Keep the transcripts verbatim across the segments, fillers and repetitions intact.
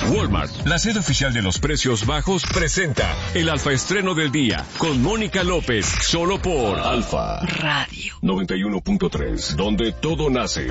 Walmart, la sede oficial de los precios bajos, presenta el Alfa Estreno del Día con Mónica López, solo por Alfa Radio noventa y uno punto tres, donde todo nace.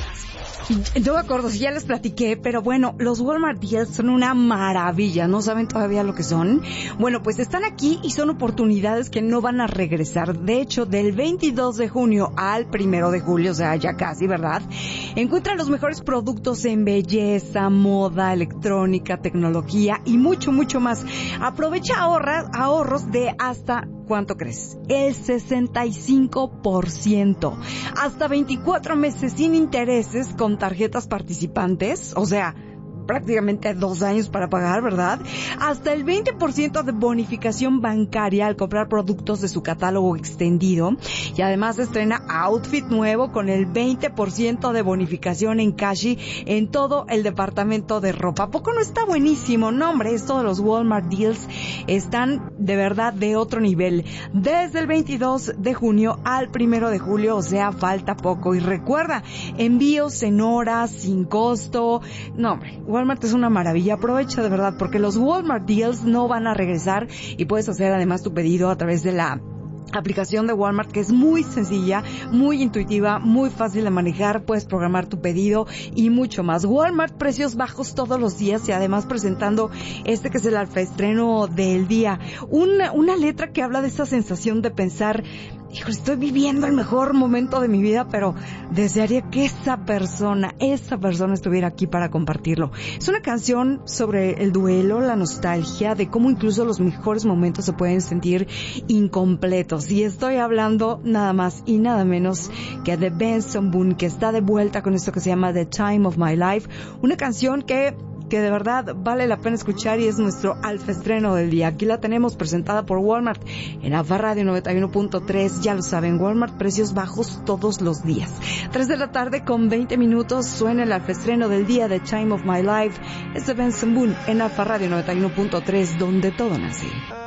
No me acuerdo si ya les platiqué, pero bueno, los Walmart Deals son una maravilla. ¿No saben todavía lo que son? Bueno, pues están aquí y son oportunidades que no van a regresar. De hecho, del veintidós de junio al primero de julio, o sea, ya casi, ¿verdad? Encuentran los mejores productos en belleza, moda, electrónica, tecnología y mucho, mucho más. Aprovecha ahorra, ahorros de hasta... ¿Cuánto crees? El sesenta y cinco por ciento. Hasta veinticuatro meses sin intereses con tarjetas participantes. O sea, prácticamente dos años para pagar, ¿verdad? Hasta el veinte por ciento de bonificación bancaria al comprar productos de su catálogo extendido. Y además estrena outfit nuevo con el veinte por ciento de bonificación en Cashi en todo el departamento de ropa. ¿A poco no está buenísimo? No, hombre, esto de los Walmart Deals están de verdad de otro nivel. Desde el veintidós de junio al primero de julio, o sea, falta poco. Y recuerda, envíos en horas, sin costo. No, hombre, Walmart es una maravilla. Aprovecha de verdad porque los Walmart Deals no van a regresar y puedes hacer además tu pedido a través de la aplicación de Walmart, que es muy sencilla, muy intuitiva, muy fácil de manejar. Puedes programar tu pedido y mucho más. Walmart, precios bajos todos los días y además presentando este que es el alfa estreno del día. Una, una letra que habla de esa sensación de pensar, híjole, estoy viviendo el mejor momento de mi vida, pero desearía que esa persona, esa persona estuviera aquí para compartirlo. Es una canción sobre el duelo, la nostalgia, de cómo incluso los mejores momentos se pueden sentir incompletos. Y estoy hablando nada más y nada menos que de Benson Boone, que está de vuelta con esto que se llama The Time of My Life. Una canción que... que de verdad vale la pena escuchar y es nuestro alfa estreno del día. Aquí la tenemos presentada por Walmart en Alfa Radio noventa y uno punto tres. Ya lo saben, Walmart, precios bajos todos los días. tres de la tarde con veinte minutos suena el alfa estreno del día de Time of My Life. Es de Benson Boone en Alfa Radio noventa y uno punto tres, donde todo nace.